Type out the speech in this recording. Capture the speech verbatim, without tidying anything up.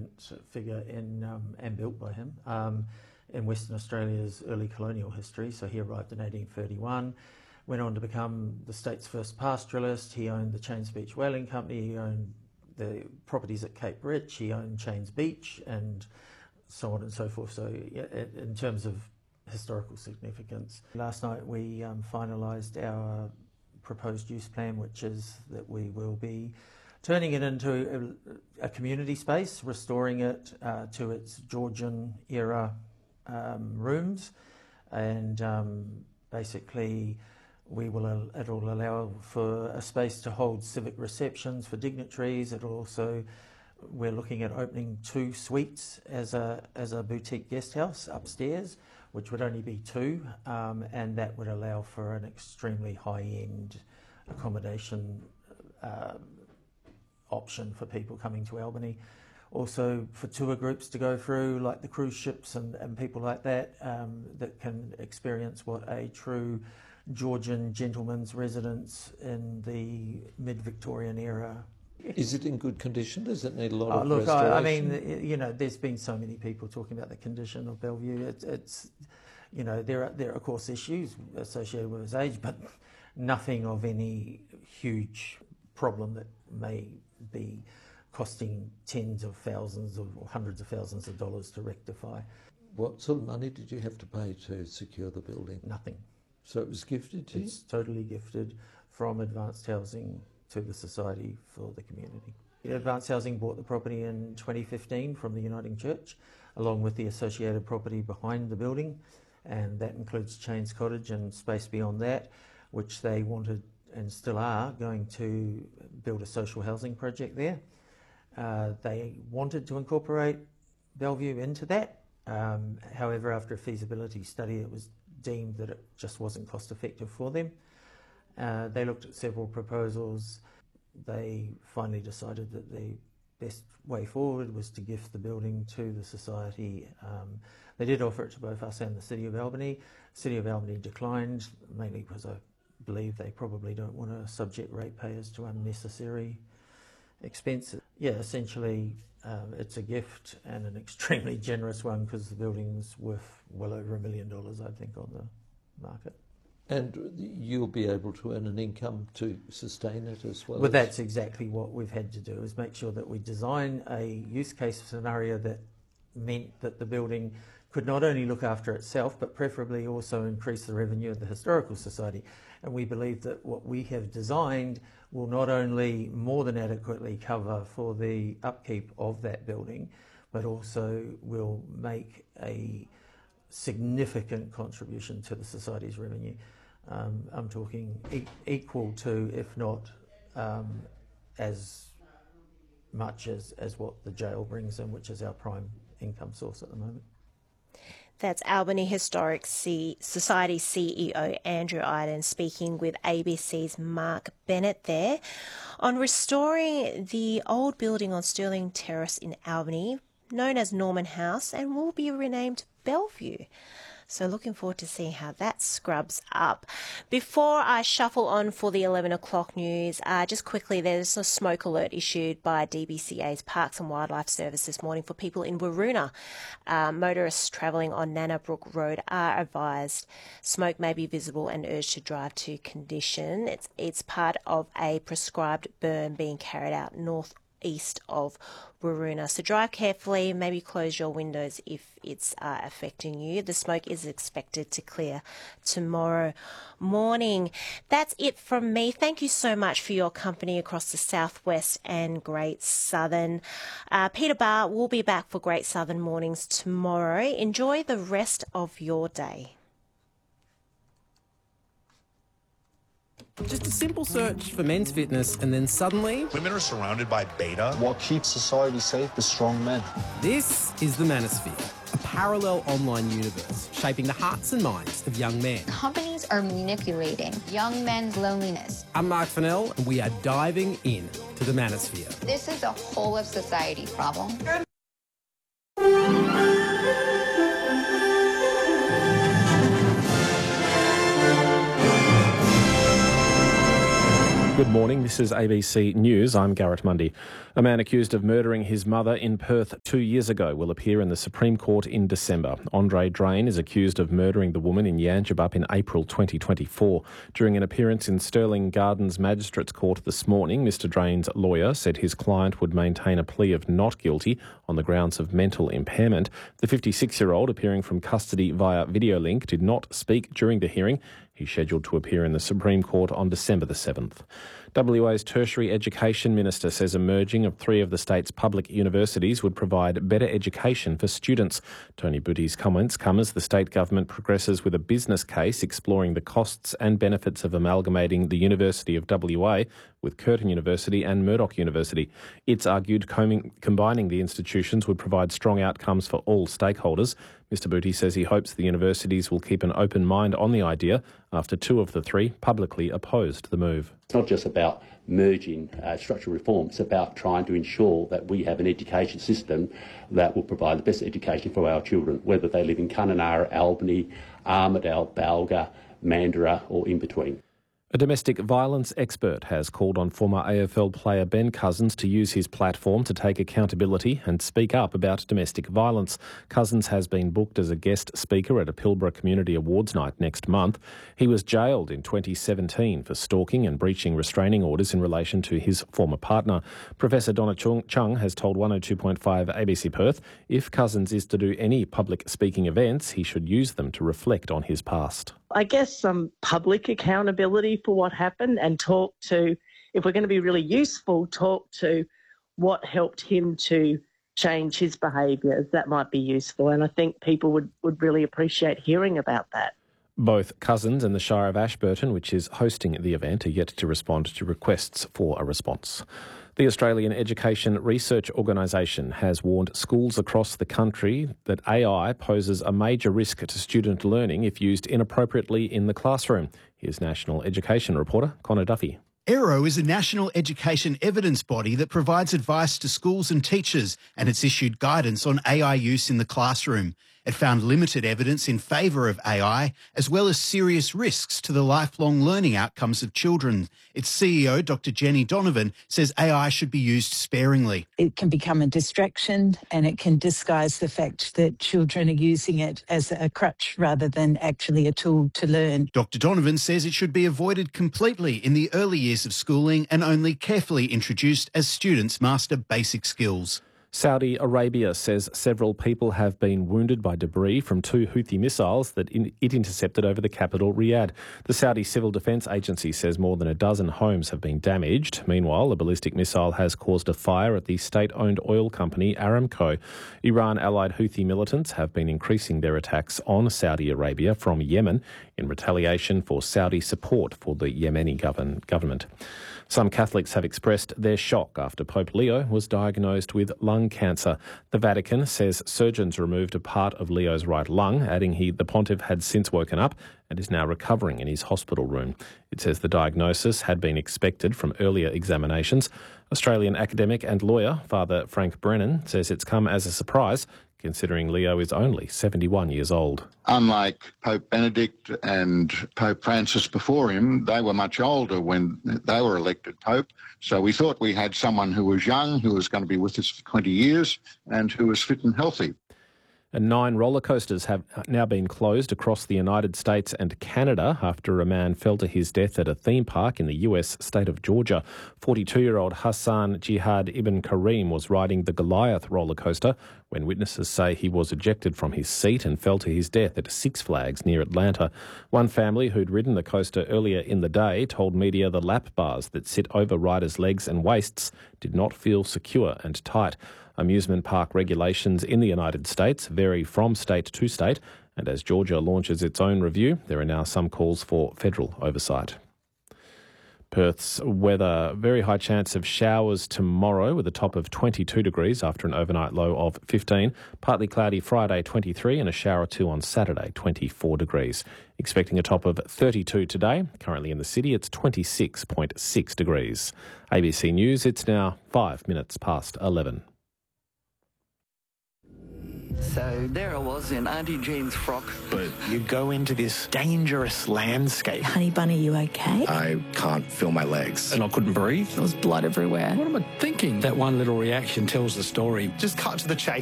significant figure in um, and built by him um, in Western Australia's early colonial history. So he arrived in eighteen thirty-one, went on to become the state's first pastoralist. He owned the Chains Beach Whaling Company, he owned the properties at Cape Rich, he owned Chains Beach, and so on and so forth. So in terms of historical significance, last night we um, finalised our proposed use plan, which is that we will be turning it into a, a community space, restoring it uh, to its Georgian era um, rooms, and um, basically we will it will allow for a space to hold civic receptions for dignitaries. It'll also, we're looking at opening two suites as a as a boutique guest house upstairs, which would only be two, um, and that would allow for an extremely high-end accommodation uh, option for people coming to Albany. Also for tour groups to go through, like the cruise ships and, and people like that, um, that can experience what a true Georgian gentleman's residence in the mid-Victorian era. Is it in good condition? Does it need a lot oh, of look, restoration? I, I mean, you know, there's been so many people talking about the condition of Bellevue. It, it's, you know, there are, there are of course issues associated with its age, but nothing of any huge problem that may be costing tens of thousands of, or hundreds of thousands of dollars to rectify. What sort of money did you have to pay to secure the building? Nothing. So it was gifted to you? It's totally gifted from Advanced Housing to the Society for the Community. Advanced Housing bought the property in twenty fifteen from the Uniting Church, along with the associated property behind the building, and that includes Chains Cottage and space beyond that, which they wanted and still are going to build a social housing project there. Uh, they wanted to incorporate Bellevue into that. Um, however, after a feasibility study, it was deemed that it just wasn't cost effective for them. Uh, they looked at several proposals. They finally decided that the best way forward was to gift the building to the Society. Um, they did offer it to both us and the City of Albany. The City of Albany declined, mainly because I believe they probably don't want to subject ratepayers to unnecessary expenses. Yeah, essentially um, it's a gift, and an extremely generous one, because the building's worth well over a million dollars, I think, on the market. And you'll be able to earn an income to sustain it as well? Well, as... that's exactly what we've had to do, is make sure that we design a use case scenario that meant that the building could not only look after itself, but preferably also increase the revenue of the Historical Society. And we believe that what we have designed will not only more than adequately cover for the upkeep of that building, but also will make a significant contribution to the Society's revenue. Um, I'm talking e equal to, if not um, as much as, as what the jail brings in, which is our prime income source at the moment. That's Albany Historic C Society C E O Andrew Iden speaking with A B C's Mark Bennett there on restoring the old building on Stirling Terrace in Albany, known as Norman House, and will be renamed Bellevue. So looking forward to seeing how that scrubs up. Before I shuffle on for the eleven o'clock news, uh, just quickly, there's a smoke alert issued by D B C A's Parks and Wildlife Service this morning for people in Waroona. Uh, motorists travelling on Nannabrook Road are advised smoke may be visible and urged to drive to condition. It's, it's part of a prescribed burn being carried out north east of Waroona. So drive carefully, maybe close your windows if it's uh, affecting you. The smoke is expected to clear tomorrow morning. That's it from me. Thank you so much for your company across the Southwest and Great Southern. Uh, Peter Barr will be back for Great Southern Mornings tomorrow. Enjoy the rest of your day. Just a simple search for men's fitness, and then suddenly... women are surrounded by beta. What keeps society safe is strong men. This is the Manosphere, a parallel online universe shaping the hearts and minds of young men. Companies are manipulating young men's loneliness. I'm Mark Fennell, and we are diving in to the Manosphere. This is a whole of society problem. Good Good morning, this is A B C News. I'm Garrett Mundy. A man accused of murdering his mother in Perth two years ago will appear in the Supreme Court in December. Andre Drain is accused of murdering the woman in Yangebup in April twenty twenty-four. During an appearance in Stirling Gardens Magistrates Court this morning, Mister Drain's lawyer said his client would maintain a plea of not guilty on the grounds of mental impairment. The fifty-six-year-old, appearing from custody via video link, did not speak during the hearing. He's scheduled to appear in the Supreme Court on December the seventh. W A's Tertiary Education Minister says a merging of three of the state's public universities would provide better education for students. Tony Butti's comments come as the state government progresses with a business case exploring the costs and benefits of amalgamating the University of W A with Curtin University and Murdoch University. It's argued com- combining the institutions would provide strong outcomes for all stakeholders. Mister Butty says he hopes the universities will keep an open mind on the idea after two of the three publicly opposed the move. It's not just about merging uh, structural reform, it's about trying to ensure that we have an education system that will provide the best education for our children, whether they live in Kununurra, Albany, Armidale, Balga, Mandurah or in between. A domestic violence expert has called on former A F L player Ben Cousins to use his platform to take accountability and speak up about domestic violence. Cousins has been booked as a guest speaker at a Pilbara Community Awards night next month. He was jailed in twenty seventeen for stalking and breaching restraining orders in relation to his former partner. Professor Donna Chung, Chung has told one oh two point five A B C Perth if Cousins is to do any public speaking events, he should use them to reflect on his past. I guess some public accountability for what happened and talk to, if we're going to be really useful, talk to what helped him to change his behaviours. That might be useful, and I think people would, would really appreciate hearing about that. Both Cousins and the Shire of Ashburton, which is hosting the event, are yet to respond to requests for a response. The Australian Education Research Organisation has warned schools across the country that A I poses a major risk to student learning if used inappropriately in the classroom. Here's National Education reporter Connor Duffy. Aero is a national education evidence body that provides advice to schools and teachers, and it's issued guidance on A I use in the classroom. It found limited evidence in favour of A I, as well as serious risks to the lifelong learning outcomes of children. Its C E O, Doctor Jenny Donovan, says A I should be used sparingly. It can become a distraction and it can disguise the fact that children are using it as a crutch rather than actually a tool to learn. Doctor Donovan says it should be avoided completely in the early years of schooling and only carefully introduced as students master basic skills. Saudi Arabia says several people have been wounded by debris from two Houthi missiles that it intercepted over the capital, Riyadh. The Saudi Civil Defence Agency says more than a dozen homes have been damaged. Meanwhile, a ballistic missile has caused a fire at the state-owned oil company Aramco. Iran-allied Houthi militants have been increasing their attacks on Saudi Arabia from Yemen in retaliation for Saudi support for the Yemeni govern- government. Some Catholics have expressed their shock after Pope Leo was diagnosed with lung cancer. The Vatican says surgeons removed a part of Leo's right lung, adding he the pontiff had since woken up and is now recovering in his hospital room. It says the diagnosis had been expected from earlier examinations. Australian academic and lawyer Father Frank Brennan says it's come as a surprise, considering Leo is only seventy-one years old. Unlike Pope Benedict and Pope Francis before him, they were much older when they were elected Pope. So we thought we had someone who was young, who was going to be with us for twenty years, and who was fit and healthy. And nine roller coasters have now been closed across the United States and Canada after a man fell to his death at a theme park in the U S state of Georgia. forty-two-year-old Hassan Jihad Ibn Karim was riding the Goliath roller coaster when witnesses say he was ejected from his seat and fell to his death at Six Flags near Atlanta. One family who'd ridden the coaster earlier in the day told media the lap bars that sit over riders' legs and waists did not feel secure and tight. Amusement park regulations in the United States vary from state to state, and as Georgia launches its own review, there are now some calls for federal oversight. Perth's weather, very high chance of showers tomorrow with a top of twenty-two degrees after an overnight low of fifteen. Partly cloudy Friday, twenty-three, and a shower or two on Saturday, twenty-four degrees. Expecting a top of thirty-two today. Currently in the city, it's twenty-six point six degrees. A B C News, it's now five minutes past eleven. So there I was in Auntie Jean's frock. But you go into this dangerous landscape. Honey Bunny, you okay? I can't feel my legs. And I couldn't breathe. There was blood everywhere. What am I thinking? That one little reaction tells the story. Just cut to the chase.